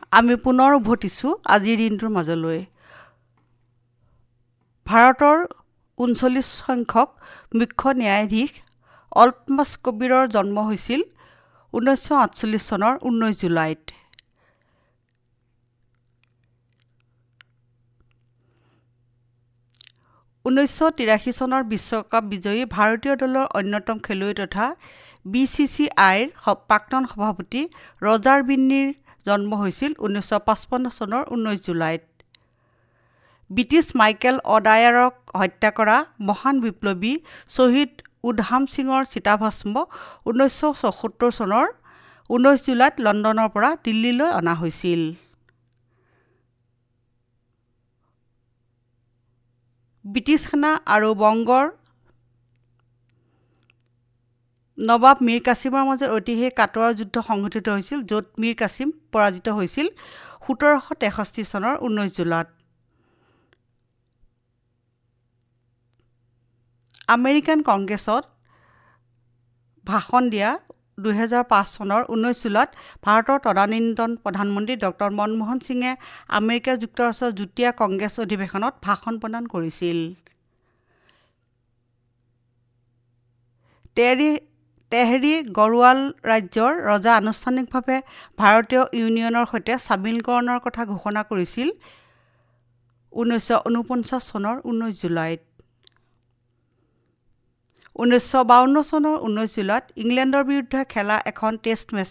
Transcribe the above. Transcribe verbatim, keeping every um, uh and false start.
আমি পুনৰ উভতিছোঁ আজিৰ দিনটোৰ মাজলৈ। ভাৰতৰ ঊনচল্লিছ সংখ্যক মুখ্য ন্যায়াধীশ অল্টমাছ কবিৰৰ জন্ম হৈছিল ঊনৈছশ আঠচল্লিছ চনৰ ঊনৈছ জুলাইত। ঊনৈছশ তিৰাশী চনৰ বিশ্বকাপ বিজয়ী ভাৰতীয় দলৰ অন্যতম খেলুৱৈ তথা বি চি চি আইৰ প্ৰাক্তন সভাপতি ৰজাৰ বিন্নীৰ জন্ম হৈছিল ঊনৈছশ পঁচপন্ন চনৰ ঊনৈছ জুলাইত। ব্ৰিটিছ মাইকেল অ'ডায়াৰক হত্যা কৰা মহান বিপ্লৱী শ্বহীদ উধাম সিঙৰ চিতাভস্ম ঊনৈছশ চৌসত্তৰ চনৰ ঊনৈছ জুলাইত লণ্ডনৰ পৰা দিল্লীলৈ অনা হৈছিল। ব্ৰিটিছ সেনা আৰু বংগৰ নৱাব মীৰ কাছিমৰ মাজত ঐতিহাসিক কাটৱাৰ যুদ্ধ সংঘটিত হৈছিল, য'ত মীৰ কাছিম পৰাজিত হৈছিল সোতৰশ তেষষ্ঠি চনৰ ঊনৈছ জুলাইত। আমেৰিকান কংগ্ৰেছত ভাষণ দিয়া দুহেজাৰ পাঁচ চনৰ ঊনৈছ জুলাইত ভাৰতৰ তদানীন্তন প্ৰধানমন্ত্ৰী ডক্টৰ মনমোহন সিঙে আমেৰিকা যুক্তৰাষ্ট্ৰৰ যুটীয়া কংগ্ৰেছ অধিৱেশনত ভাষণ প্ৰদান কৰিছিল। তেহৰী তেহৰী গড়ৱাল ৰাজ্যৰ ৰজা আনুষ্ঠানিকভাৱে ভাৰতীয় ইউনিয়নৰ সৈতে চামিলকৰণৰ কথা ঘোষণা কৰিছিল ঊনৈছশ ঊনপঞ্চাছ চনৰ ঊনৈছ জুলাইত। ঊনৈছশ বাৱন্ন চনৰ ঊনৈছ জুলাইত ইংলেণ্ডৰ বিৰুদ্ধে খেলা এখন টেষ্ট মেচ